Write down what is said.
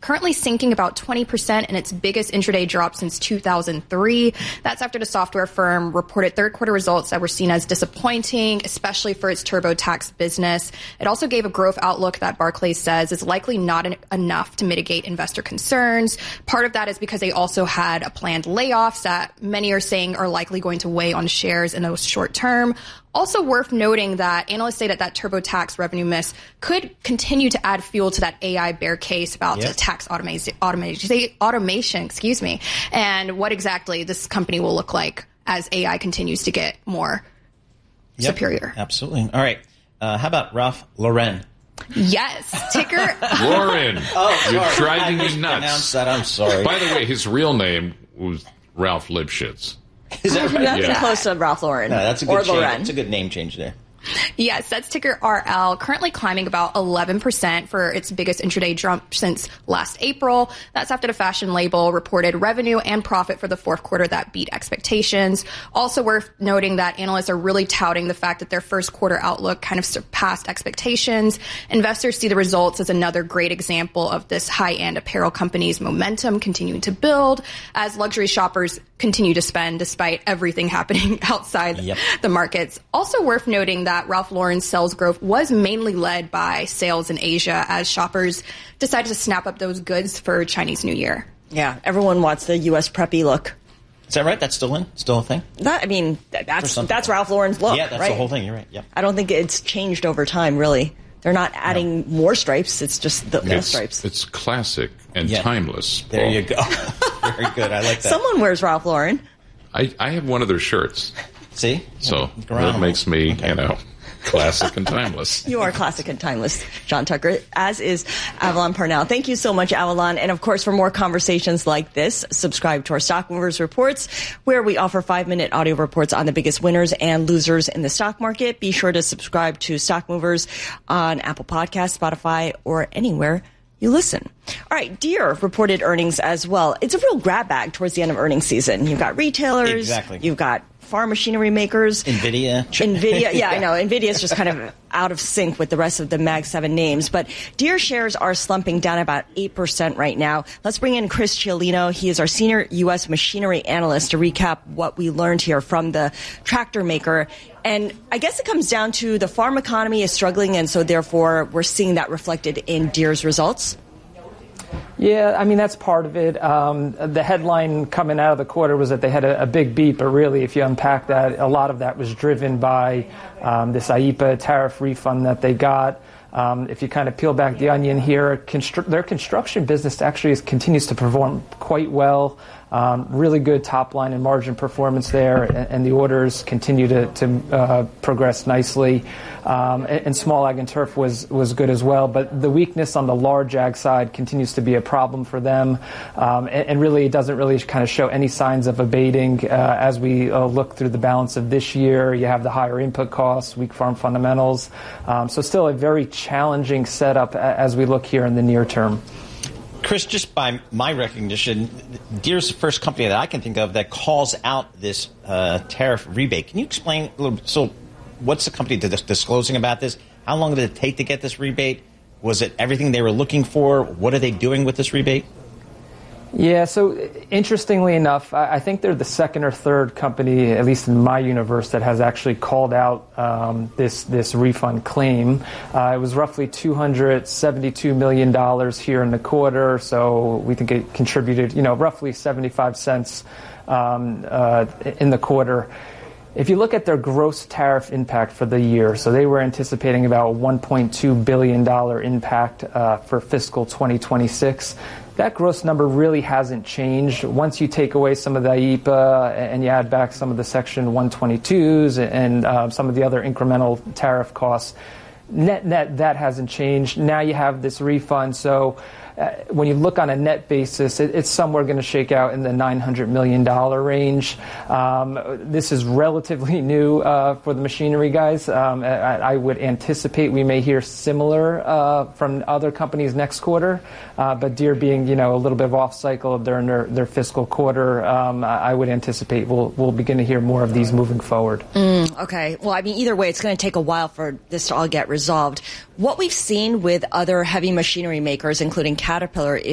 currently sinking about 20% in its biggest intraday drop since 2003. That's after the software firm reported third quarter results that were seen as disappointing, especially for its TurboTax business. It also gave a growth outlook that Barclays says is likely not enough to mitigate investor concerns. Part of that is because they also had a planned layoffs that many are saying are likely going to weigh on shares in the short term. Also worth noting that analysts say that TurboTax revenue miss could continue to add fuel to that AI bear case about tax automation, and what exactly this company will look like as AI continues to get more superior. Absolutely. All right. How about Ralph Lauren? Yes, ticker Lauren. You're driving me nuts. Pronounce that. I'm sorry. By the way, his real name was Ralph Lipschitz. Is that right? That's close to Ralph Lauren. No, that's a good change. Lauren. That's a good name change there. Yes, that's ticker RL, currently climbing about 11% for its biggest intraday jump since last April. That's after the fashion label reported revenue and profit for the fourth quarter that beat expectations. Also worth noting that analysts are really touting the fact that their first quarter outlook kind of surpassed expectations. Investors see the results as another great example of this high-end apparel company's momentum continuing to build as luxury shoppers continue to spend despite everything happening outside the markets. Also worth noting that Ralph Lauren's sales growth was mainly led by sales in Asia as shoppers decided to snap up those goods for Chinese New Year. Yeah, everyone wants the U.S. preppy look. Is that right? That's still a thing? That's Ralph Lauren's look. Yeah, that's right? the whole thing. You're right. Yep. I don't think it's changed over time, really. They're not adding more stripes. It's just the stripes. It's classic and timeless. Paul. There you go. Very good. I like that. Someone wears Ralph Lauren. I have one of their shirts. See? So that makes me, classic and timeless. You are classic and timeless, John Tucker, as is Avalon Parnell. Thank you so much, Avalon. And, of course, for more conversations like this, subscribe to our Stock Movers Reports, where we offer 5-minute audio reports on the biggest winners and losers in the stock market. Be sure to subscribe to Stock Movers on Apple Podcasts, Spotify, or anywhere you listen. All right, Deere reported earnings as well. It's a real grab bag towards the end of earnings season. You've got retailers. You've got farm machinery makers. NVIDIA. Yeah, I know. NVIDIA is just kind of out of sync with the rest of the Mag 7 names. But Deere shares are slumping down about 8% right now. Let's bring in Chris Ciolino. He is our senior U.S. machinery analyst to recap what we learned here from the tractor maker. And I guess it comes down to the farm economy is struggling, and so therefore we're seeing that reflected in Deere's results. Yeah, I mean, that's part of it. The headline coming out of the quarter was that they had a big beat, but really, if you unpack that, a lot of that was driven by this IEEPA tariff refund that they got. If you kind of peel back the onion here, their construction business actually continues to perform quite well. Really good top line and margin performance there, and the orders continue to progress nicely. And small ag and turf was good as well, but the weakness on the large ag side continues to be a problem for them, and really it doesn't really kind of show any signs of abating as we look through the balance of this year. You have the higher input costs, weak farm fundamentals, so still a very challenging setup as we look here in the near term. Chris, just by my recognition, Deere's the first company that I can think of that calls out this tariff rebate. Can you explain a little bit? So what's the company disclosing about this? How long did it take to get this rebate? Was it everything they were looking for? What are they doing with this rebate? Yeah, so interestingly enough, I think they're the second or third company, at least in my universe, that has actually called out this refund claim. It was roughly $272 million here in the quarter, so we think it contributed, roughly 75 cents in the quarter. If you look at their gross tariff impact for the year, so they were anticipating about $1.2 billion impact for fiscal 2026. That gross number really hasn't changed. Once you take away some of the IEEPA and you add back some of the Section 122s and some of the other incremental tariff costs, net, that hasn't changed. Now you have this refund, so when you look on a net basis, it's somewhere going to shake out in the $900 million range. This is relatively new for the machinery guys. I would anticipate we may hear similar from other companies next quarter, but Deere being a little bit of off cycle during their fiscal quarter, I would anticipate we'll begin to hear more of these moving forward. Okay. Well, I mean, either way, it's going to take a while for this to all get resolved. What we've seen with other heavy machinery makers, including Caterpillar,